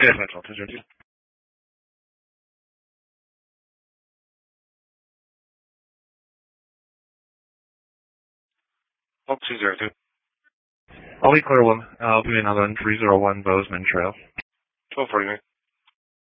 Yes, that's all. 202. Oh, 202. I'll be clear one. I'll be another one, 301 Bozeman Trail. 1249.